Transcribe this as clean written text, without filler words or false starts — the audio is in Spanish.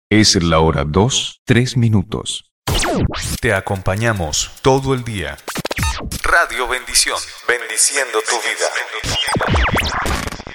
Es la hora 2, 3 minutos. Te acompañamos todo el día. Radio Bendición, bendiciendo tu vida.